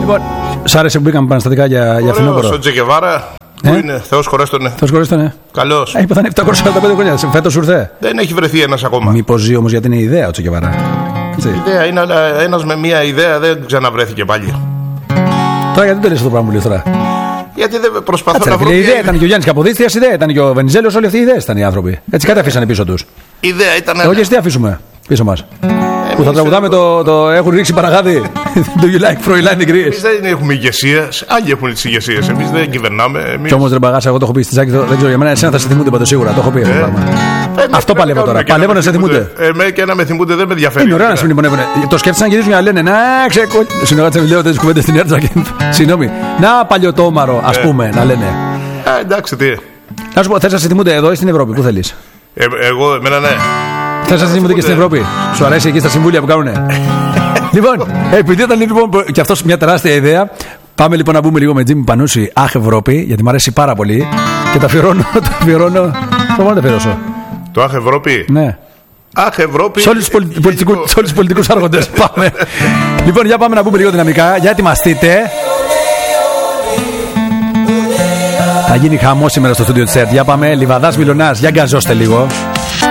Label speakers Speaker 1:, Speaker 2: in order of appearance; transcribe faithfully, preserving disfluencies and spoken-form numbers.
Speaker 1: Λοιπόν, σ' άρεσε που μπήκαμε επαναστατικά για, για φθινόπωρο?
Speaker 2: Ο Τσε Γκεβάρα.
Speaker 1: Ε?
Speaker 2: Πού είναι, Θεός χωρέστονε.
Speaker 1: Θεός χωρέστονε.
Speaker 2: Καλός.
Speaker 1: Έχει πεθάνει επτακόσια σαράντα πέντε χρόνια. Φέτος σου ήρθε.
Speaker 2: Δεν έχει βρεθεί ένας ακόμα.
Speaker 1: Μήπως ζει όμως γιατί είναι ιδέα ο Τσε Γκεβάρα.
Speaker 2: Η ιδέα είναι, αλλά ένας με μία ιδέα δεν ξαναβρέθηκε πάλι.
Speaker 1: Τώρα γιατί το λες αυτό το πράγμα που λες τώρα?
Speaker 2: Γιατί δεν προσπαθώ
Speaker 1: Κάτσε,
Speaker 2: να βρω.
Speaker 1: Η
Speaker 2: μια
Speaker 1: ιδέα ήταν και ο Γιάννης Καποδίστριας, ιδέα ήταν και ο Βενιζέλος, όλοι αυτοί οι ιδέες ήταν οι άνθρωποι. Έτσι κάτι αφήσανε πίσω τους.
Speaker 2: Ιδέα ήταν.
Speaker 1: Εγώ και εσύ τι αφήσουμε πίσω μας? Που θα τραγουδάμε το, το έχουν ρίξει παραγάδι. Do you like Fräulein Greece?
Speaker 2: Εμείς δεν έχουμε ηγεσία. Άλλοι έχουν τις ηγεσίες. Εμείς δεν κυβερνάμε. Εμείς...
Speaker 1: Κι όμως ρε μπαγάσα, εγώ το έχω πει στη Ζάκη, δεν ξέρω για μένα, εσένα θα σε θυμούνται πάντως σίγουρα. Το έχω πει αυτό το πράγμα. Αυτό παλεύω τώρα. Παλεύω να σε θυμούνται.
Speaker 2: Εμένα και να με θυμούνται δεν με ενδιαφέρει.
Speaker 1: Είναι ωραία να σε μνημονεύουν. Το σκέφτεσαν και γυρίζουν να λένε να ξεκο. Συνεργάτησα λέω τέτοιες κουβέντες στην Έρτζα και. Συγγνώμη. Να παλιωτόμαρο, ας πούμε, να λένε.
Speaker 2: Α, εντάξει, τι.
Speaker 1: Να σου πω, θες να σε θυμούνται εδώ ή στην Ευρώπη, πού θέλεις?
Speaker 2: Εγώ, εμένα ναι.
Speaker 1: Θες να σε θυμούνται και στην Ευρώπη? Σου αρέσει εκεί στα συμβούλια που κάνουνε? Λοιπόν, επειδή ήταν λοιπόν και αυτό μια τεράστια ιδέα, πάμε λοιπόν να μπούμε λίγο με Τζίμι Πανούση. Αχ, Ευρώπη, γιατί μου αρέσει πάρα πολύ και τα αφιερώνω. Το αφιερώνω. Το μόνο να αφιερώσω.
Speaker 2: Το Αχ, Ευρώπη.
Speaker 1: Ναι.
Speaker 2: Αχ, Ευρώπη.
Speaker 1: Σε όλους τους πολιτικούς άρχοντες. Πάμε. Λοιπόν, για πάμε να μπούμε λίγο δυναμικά. Για ετοιμαστείτε. Θα γίνει χαμό σήμερα στο στούντιο της ΕΡΤ. Για πάμε, Λιβαδάς Μιλωνάς. Για γκαζώστε λίγο.